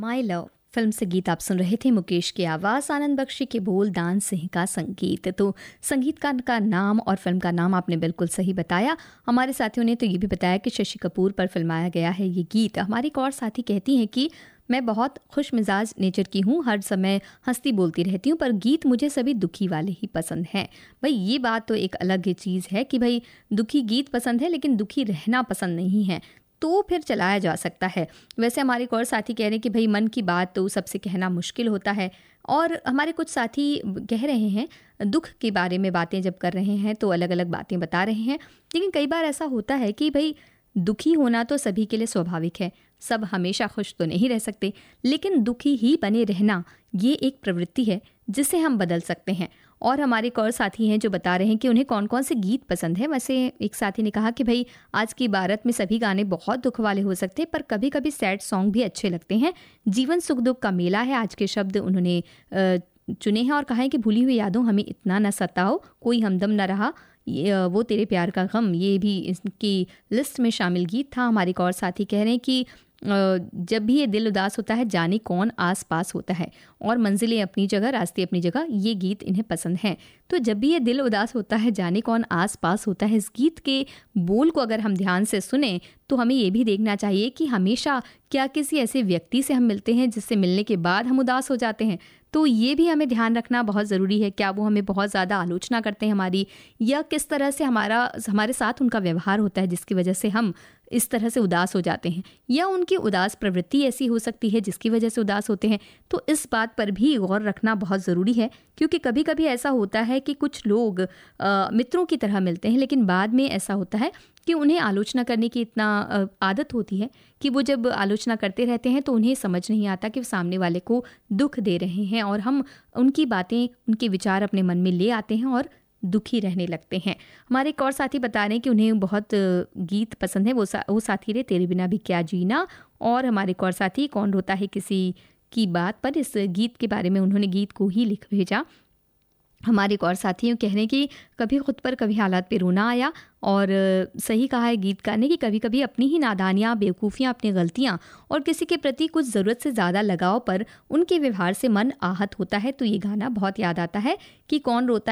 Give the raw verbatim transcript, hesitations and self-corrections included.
My love film से गीत आप सुन रहे थे। मुकेश की आवाज़, आनंद बख्शी के बोल, दान सिंह का संगीत। तो संगीतकार का नाम और फिल्म का नाम आपने बिल्कुल सही बताया। हमारे साथियों ने तो ये भी बताया कि शशि कपूर पर फिल्माया गया है ये गीत। हमारी एक और साथी कहती हैं कि मैं बहुत खुश मिजाज नेचर की हूँ, हर समय हंसती बोलती रहती हूँ, पर गीत मुझे सभी दुखी वाले ही पसंद हैं। भाई ये बात तो एक अलग ही चीज़ है कि भाई दुखी गीत पसंद है लेकिन दुखी रहना पसंद नहीं है, तो फिर चलाया जा सकता है। वैसे हमारे एक और साथी कह रहे हैं कि भाई मन की बात तो सबसे कहना मुश्किल होता है। और हमारे कुछ साथी कह रहे हैं दुख के बारे में बातें जब कर रहे हैं तो अलग अलग बातें बता रहे हैं, लेकिन कई बार ऐसा होता है कि भाई दुखी होना तो सभी के लिए स्वाभाविक है, सब हमेशा खुश तो नहीं रह सकते, लेकिन दुखी ही बने रहना ये एक प्रवृत्ति है जिसे हम बदल सकते हैं। और हमारे एक और साथी हैं जो बता रहे हैं कि उन्हें कौन कौन से गीत पसंद है। वैसे एक साथी ने कहा कि भाई आज की भारत में सभी गाने बहुत दुख वाले हो सकते हैं, पर कभी कभी सैड सॉन्ग भी अच्छे लगते हैं। जीवन सुख दुख का मेला है, आज के शब्द उन्होंने चुने हैं और कहा है कि भूली हुई यादों हमें इतना न सताओ, कोई हमदम न रहा, ये वो तेरे प्यार का गम, ये भी इसकी लिस्ट में शामिल गीत था। हमारे एक और साथी कह रहे हैं कि जब भी ये दिल उदास होता है जाने कौन आस पास होता है, और मंजिलें अपनी जगह रास्ते अपनी जगह, ये गीत इन्हें पसंद हैं। तो जब भी ये दिल उदास होता है जाने कौन आस पास होता है, इस गीत के बोल को अगर हम ध्यान से सुने तो हमें ये भी देखना चाहिए कि हमेशा क्या किसी ऐसे व्यक्ति से हम मिलते हैं जिससे मिलने के बाद हम उदास हो जाते हैं, तो ये भी हमें ध्यान रखना बहुत ज़रूरी है। क्या वो हमें बहुत ज़्यादा आलोचना करते हैं हमारी, या किस तरह से हमारा हमारे साथ उनका व्यवहार होता है जिसकी वजह से हम इस तरह से उदास हो जाते हैं, या उनकी उदास प्रवृत्ति ऐसी हो सकती है जिसकी वजह से उदास होते हैं। तो इस बात पर भी गौर रखना बहुत ज़रूरी है, क्योंकि कभी कभी ऐसा होता है कि कुछ लोग आ, मित्रों की तरह मिलते हैं, लेकिन बाद में ऐसा होता है कि उन्हें आलोचना करने की इतना आदत होती है कि वो जब आलोचना करते रहते हैं तो उन्हें समझ नहीं आता कि वो सामने वाले को दुख दे रहे हैं, और हम उनकी बातें उनके विचार अपने मन में ले आते हैं और दुखी रहने लगते हैं। हमारे एक और साथी बता रहे हैं कि उन्हें बहुत गीत पसंद है, वो सा, वो साथी रे तेरे बिना भी क्या जीना, और हमारे एक और साथी कौन रोता है किसी की बात पर, इस गीत के बारे में उन्होंने गीत को ही लिख भेजा। हमारे एक और साथी कह रहे हैं कि कभी खुद पर कभी हालात पे रोना आया, और सही कहा है गीतकार ने कि कभी कभी अपनी ही नादानियाँ, बेवकूफ़ियाँ, अपनी गलतियाँ और किसी के प्रति कुछ ज़रूरत से ज़्यादा लगाव पर उनके व्यवहार से मन आहत होता है। तो ये गाना बहुत याद आता है कि कौन रोता